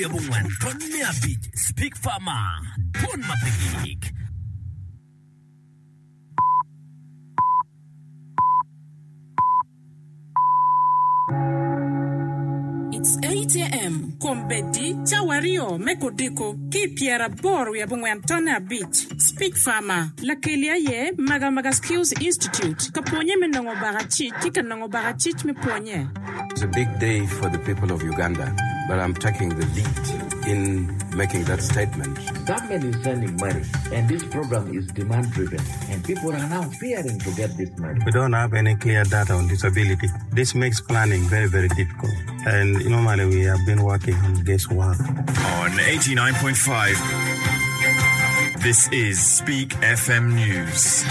Ebungwan tonne abit speak farmer bon mapigik. It's 8 a.m. Kombedi, Chawario, Mekodiko, Kipiera Bor, Yabungwantona Beach, Speak Farmer, Lakelia Ye, Magamaga Skills Institute, Kaponye Menongo Barachi, Tikanongo Barachich Meponye. It's a big day for the people of Uganda, but I'm taking the lead in making that statement. Government is sending money, and this program is demand-driven, and people are now fearing to get this money. We don't have any clear data on disability. This makes planning very, very difficult. And normally we have been working on guesswork. On 89.5, this is Speak FM News.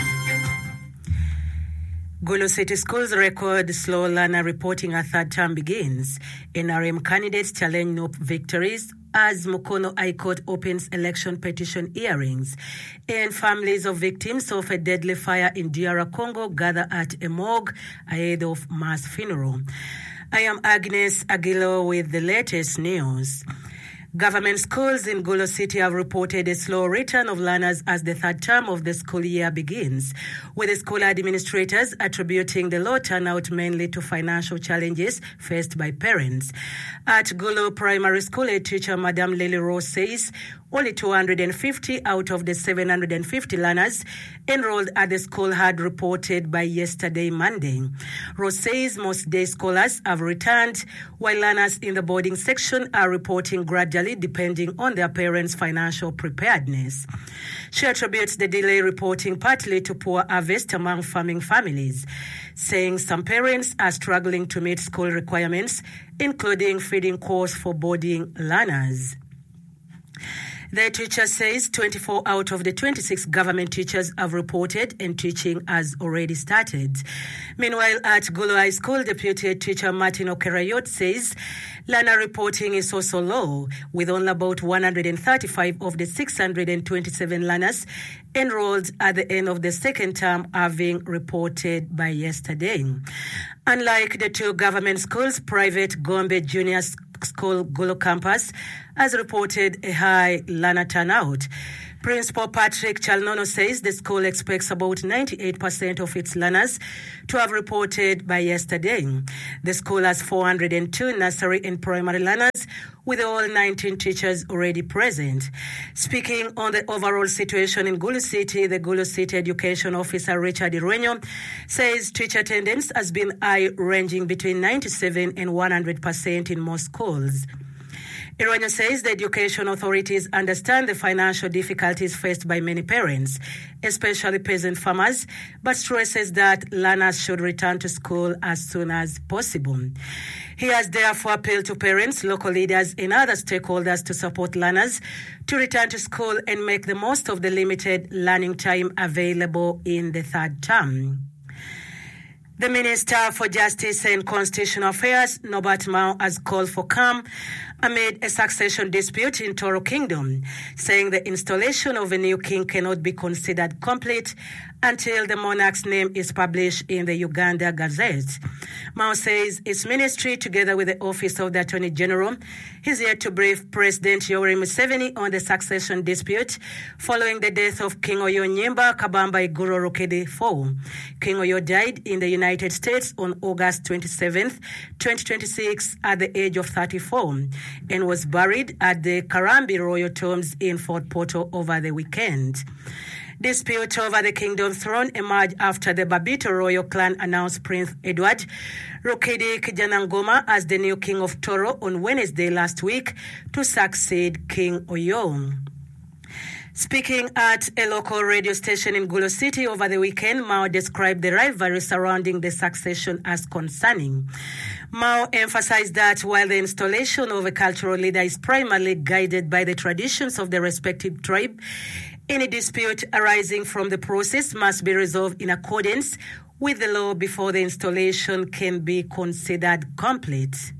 Gulu City Schools record slow learner reporting a third term begins. NRM candidates challenge NOP victories as Mukono High Court opens election petition hearings. And families of victims of a deadly fire in DR Congo gather at a morgue ahead of mass funeral. I am Agnes Aguilo with the latest news. Government schools in Gulu City have reported a slow return of learners as the third term of the school year begins, with the school administrators attributing the low turnout mainly to financial challenges faced by parents. At Gulu Primary School, a teacher, Madam Lily Rose, says only 250 out of the 750 learners enrolled at the school had reported by yesterday, Monday. Rose says most day scholars have returned, while learners in the boarding section are reporting gradually depending on their parents' financial preparedness. She attributes the delay reporting partly to poor harvest among farming families, saying some parents are struggling to meet school requirements, including feeding costs for boarding learners. The teacher says 24 out of the 26 government teachers have reported and teaching has already started. Meanwhile, at Gulu High School, Deputy Teacher Martin Okerayot says learner reporting is also low, with only about 135 of the 627 learners enrolled at the end of the second term having reported by yesterday. Unlike the two government schools, private Gombe Junior School Gulu campus has reported a high learner turnout. Principal Patrick Chalnono says the school expects about 98% of its learners to have reported by yesterday. The school has 402 nursery and primary learners, with all 19 teachers already present. Speaking on the overall situation in Gulu City, the Gulu City Education Officer Richard Iruenyo says teacher attendance has been high, ranging between 97 and 100% in most schools. Iruenyo says the education authorities understand the financial difficulties faced by many parents, especially peasant farmers, but stresses that learners should return to school as soon as possible. He has therefore appealed to parents, local leaders, and other stakeholders to support learners to return to school and make the most of the limited learning time available in the third term. The Minister for Justice and Constitutional Affairs, Norbert Mao, has called for calm amid a succession dispute in Toro Kingdom, saying the installation of a new king cannot be considered complete until the monarch's name is published in the Uganda Gazette. Mao says his ministry, together with the Office of the Attorney General, is here to brief President Yoweri Museveni on the succession dispute following the death of King Oyo Nyimba Kabamba Iguro Rukidi IV. King Oyo died in the United States on August 27th, 2026 at the age of 34 and was buried at the Karambi Royal Tombs in Fort Portal over the weekend. Dispute over the kingdom throne emerged after the Babito royal clan announced Prince Edward Rukidi Kijanangoma as the new king of Toro on Wednesday last week to succeed King Oyo. Speaking at a local radio station in Gulu City over the weekend, Mao described the rivalry surrounding the succession as concerning. Mao emphasized that while the installation of a cultural leader is primarily guided by the traditions of the respective tribe, any dispute arising from the process must be resolved in accordance with the law before the installation can be considered complete.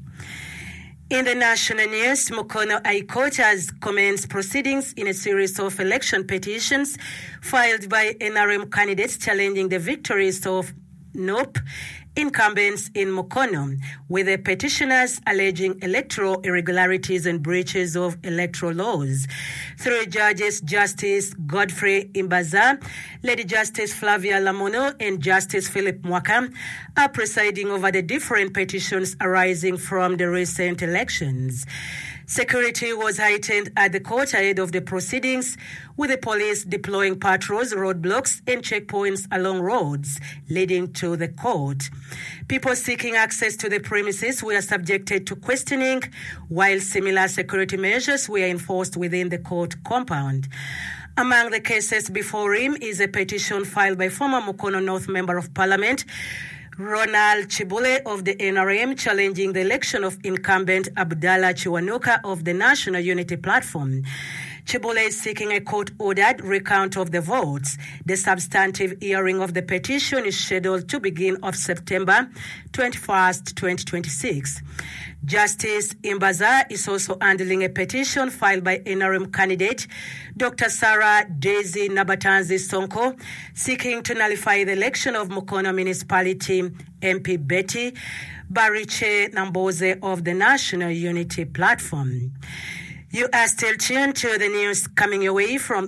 In the national news, Mukono High Court has commenced proceedings in a series of election petitions filed by NRM candidates challenging the victories of NOP incumbents in Mukono, with the petitioners alleging electoral irregularities and breaches of electoral laws. Three judges, Justice Godfrey Imbaza, Lady Justice Flavia Lamono, and Justice Philip Mwaka, are presiding over the different petitions arising from the recent elections. Security was heightened at the court ahead of the proceedings, with the police deploying patrols, roadblocks, and checkpoints along roads leading to the court. People seeking access to the premises were subjected to questioning, while similar security measures were enforced within the court compound. Among the cases before him is a petition filed by former Mukono North Member of Parliament Ronald Chibule of the NRM, challenging the election of incumbent Abdallah Chiwanuka of the National Unity Platform. Chibule is seeking a court-ordered recount of the votes. The substantive hearing of the petition is scheduled to begin on September 21st, 2026. Justice Imbaza is also handling a petition filed by NRM candidate Dr. Sarah Daisy Nabatanzi Sonko, seeking to nullify the election of Mukono Municipality MP Betty Bariche Namboze of the National Unity Platform. You are still tuned to the news coming your way from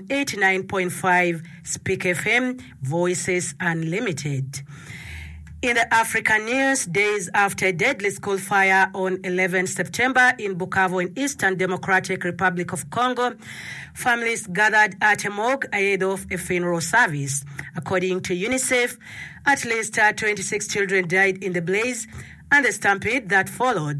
89.5 Speak FM, Voices Unlimited. In the African news, days after a deadly school fire on 11 September in Bukavu in Eastern Democratic Republic of Congo, families gathered at a morgue ahead of a funeral service. According to UNICEF, at least 26 children died in the blaze and the stampede that followed,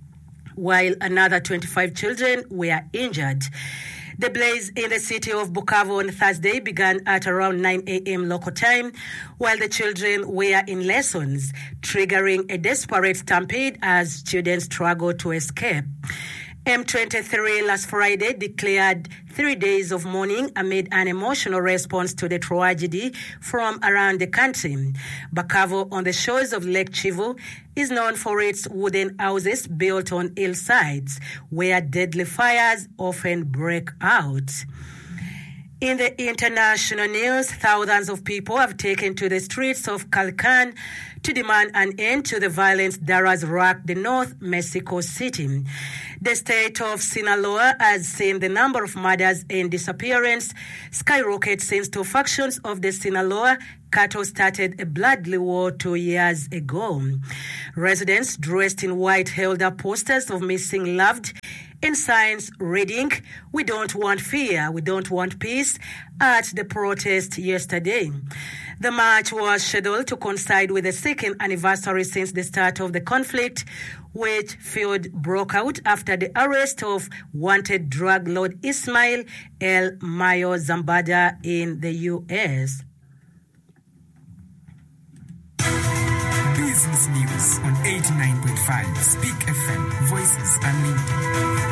while another 25 children were injured. The blaze in the city of Bukavu on Thursday began at around 9 a.m. local time, while the children were in lessons, triggering a desperate stampede as students struggled to escape. M23 last Friday declared 3 days of mourning amid an emotional response to the tragedy from around the country. Bukavu, on the shores of Lake Kivu, is known for its wooden houses built on hillsides, where deadly fires often break out. In the international news, thousands of people have taken to the streets of Calcan to demand an end to the violence that has rocked the North Mexico City. The state of Sinaloa has seen the number of murders and disappearances skyrocket since two factions of the Sinaloa cattle started a bloody war 2 years ago. Residents dressed in white held up posters of missing loved and signs reading, "We don't want fear, we don't want peace," at the protest yesterday. The march was scheduled to coincide with the second anniversary since the start of the conflict, which feud broke out after the arrest of wanted drug lord Ismail El Mayo Zambada in the U.S. Business News on 89.5 Speak FM, Voices Unlimited.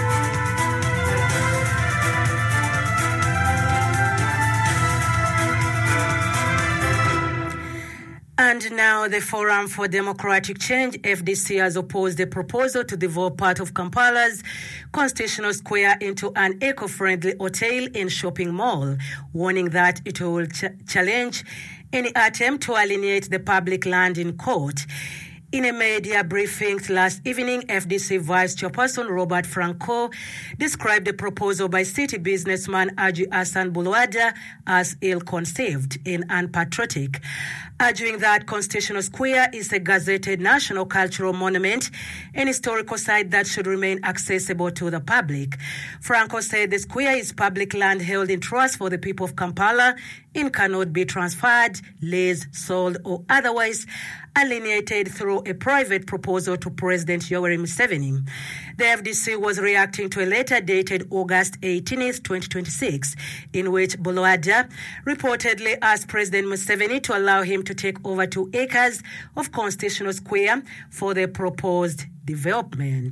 And now the Forum for Democratic Change, FDC, has opposed the proposal to develop part of Kampala's Constitutional Square into an eco-friendly hotel and shopping mall, warning that it will challenge any attempt to alienate the public land in court. In a media briefing last evening, FDC Vice Chairperson Robert Franco described the proposal by city businessman Haji Hassan Buluada as ill-conceived and unpatriotic, arguing that Constitutional Square is a gazetted national cultural monument, an historical site that should remain accessible to the public. Franco said the square is public land held in trust for the people of Kampala and cannot be transferred, leased, sold, or otherwise alienated through a private proposal to President Yoweri Museveni. The FDC was reacting to a letter dated August 18, 2026, in which Buluada reportedly asked President Museveni to allow him to take over 2 acres of Constitutional Square for the proposed development.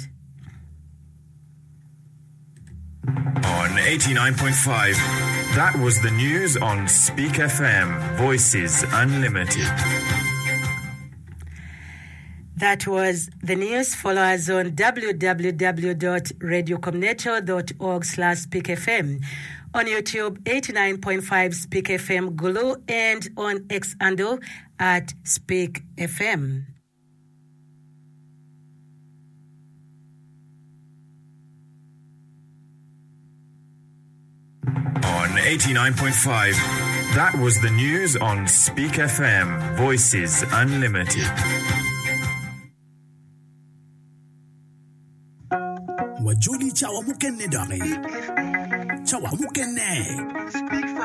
On 89.5, that was the news on Speak FM, Voices Unlimited. That was the news. Follow us on www.radiocombinator.org/speakfm, on YouTube 89.5 Speak FM Gulu, and on X handle at Speak FM. 89.5. That was the news on Speak FM. Voices Unlimited. Wajuli chawa mukenne dare. Chawa mukenne.